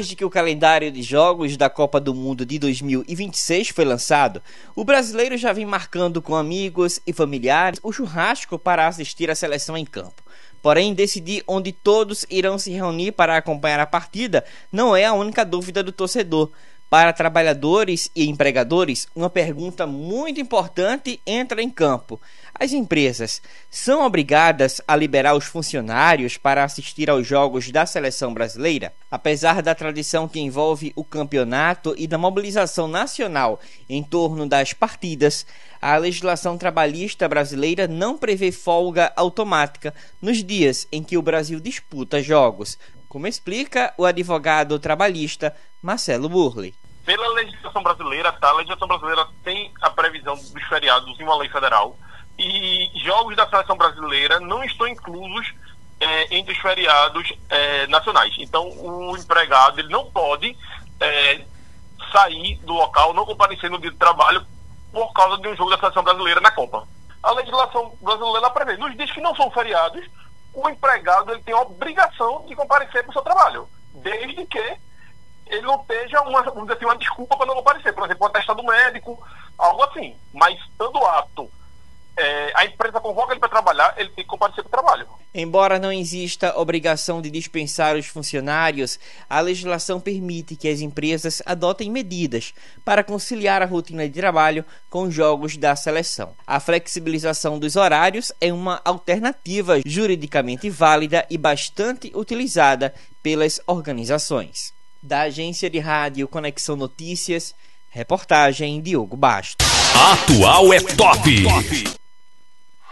Desde que o calendário de jogos da Copa do Mundo de 2026 foi lançado, o brasileiro já vem marcando com amigos e familiares o churrasco para assistir a seleção em campo. Porém, decidir onde todos irão se reunir para acompanhar a partida não é a única dúvida do torcedor. Para trabalhadores e empregadores, uma pergunta muito importante entra em campo. As empresas são obrigadas a liberar os funcionários para assistir aos jogos da seleção brasileira? Apesar da tradição que envolve o campeonato e da mobilização nacional em torno das partidas, a legislação trabalhista brasileira não prevê folga automática nos dias em que o Brasil disputa jogos, como explica o advogado trabalhista Marcelo Burley. Pela legislação brasileira, a legislação brasileira tem a previsão dos feriados em uma lei federal e jogos da seleção brasileira não estão inclusos entre os feriados nacionais. Então, o empregado ele não pode sair do local, não comparecer no dia de trabalho por causa de um jogo da seleção brasileira na Copa. A legislação brasileira prevê, nos dias que não são feriados, o empregado ele tem a obrigação de comparecer para o seu trabalho, desde que ele não esteja uma desculpa para não comparecer, por exemplo, um atestado médico, algo assim. Mas, estando apto, a empresa convoca ele para trabalhar, ele tem que comparecer para o trabalho. Embora não exista obrigação de dispensar os funcionários, a legislação permite que as empresas adotem medidas para conciliar a rotina de trabalho com os jogos da seleção. A flexibilização dos horários é uma alternativa juridicamente válida e bastante utilizada pelas organizações. Da agência de rádio Conexão Notícias, reportagem Diogo Bastos. Atual é top!